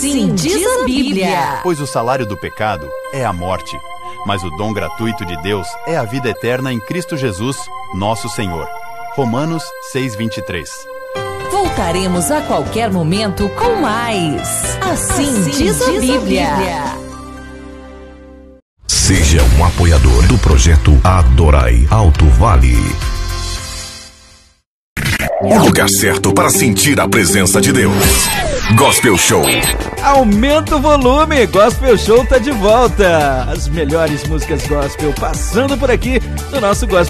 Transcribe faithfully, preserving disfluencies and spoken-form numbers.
Assim diz a Bíblia. Pois o salário do pecado é a morte, mas o dom gratuito de Deus é a vida eterna em Cristo Jesus, nosso Senhor. Romanos seis, vinte e três. Voltaremos a qualquer momento com mais. Assim, assim diz, a, diz Bíblia. a Bíblia. Seja um apoiador do projeto Adorai Alto Vale. O lugar certo para sentir a presença de Deus. Gospel Show. Aumenta o volume, Gospel Show tá de volta. As melhores músicas gospel passando por aqui no nosso Gospel